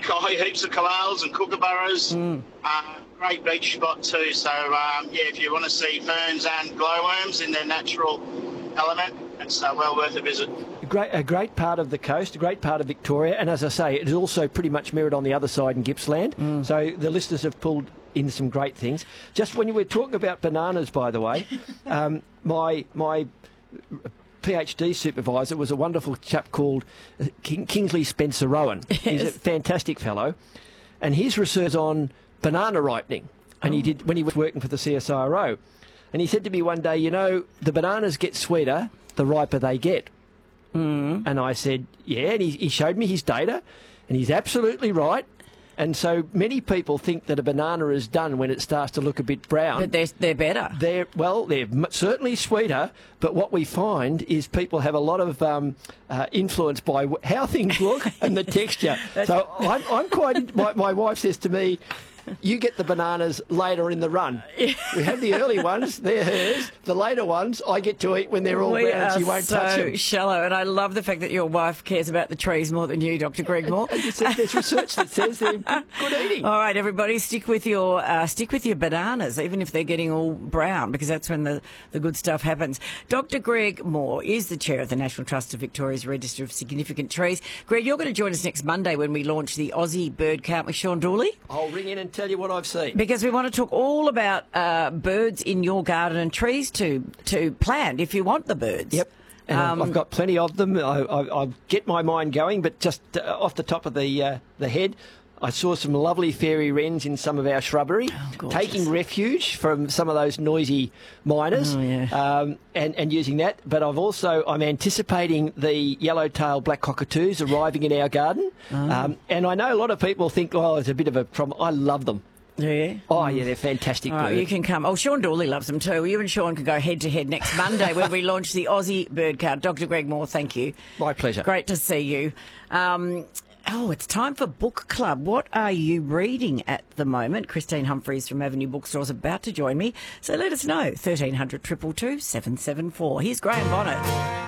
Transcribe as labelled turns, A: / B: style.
A: heaps of koalas and kookaburras. Great beach spot too. So, if you want to see ferns and glowworms in their natural element, it's well worth a visit.
B: A great part of the coast, a great part of Victoria, and as I say, it is also pretty much mirrored on the other side in Gippsland. So the listeners have pulled in some great things. Just when you were talking about bananas, by the way, my PhD supervisor was a wonderful chap called Kingsley Spencer Rowan. He's a fantastic fellow, and his research on banana ripening, and he did when he was working for the CSIRO. And he said to me one day, the bananas get sweeter the riper they get. And I said, yeah, and he showed me his data, and he's absolutely right. And so many people think that a banana is done when it starts to look a bit brown.
C: But they're better.
B: They're certainly sweeter, but what we find is people have a lot of influence by how things look and the texture. So I'm quite... My wife says to me, you get the bananas later in the run. We have the early ones, they're hers. The later ones, I get to eat when they're all brown, so you won't touch them.
C: Shallow, and I love the fact that your wife cares about the trees more than you, Dr. Greg Moore.
B: As you said, there's research that says they're good eating.
C: All right, everybody, stick with your bananas, even if they're getting all brown, because that's when the good stuff happens. Dr. Greg Moore is the chair of the National Trust of Victoria's Register of Significant Trees. Greg, you're going to join us next Monday when we launch the Aussie Bird Count with Sean Dooley.
B: I'll ring in and tell you what I've seen.
C: Because we want to talk all about birds in your garden and trees to plant if you want the birds.
B: Yep. And I've got plenty of them. I'll get my mind going, but just off the top of the head, I saw some lovely fairy wrens in some of our shrubbery, taking refuge from some of those noisy miners, and using that. But I'm anticipating the yellow-tailed black cockatoos arriving in our garden. And I know a lot of people think, it's a bit of a problem. I love them.
C: Yeah.
B: Oh, yeah, they're fantastic.
C: All right, you can come. Oh, Sean Dooley loves them too. You and Sean can go head-to-head next Monday when we launch the Aussie Bird Count. Dr. Greg Moore, thank you.
B: My pleasure.
C: Great to see you. It's time for Book Club. What are you reading at the moment? Christine Humphries from Avenue Bookstore is about to join me. So let us know. 1300 222 774. Here's Graham Bonnet.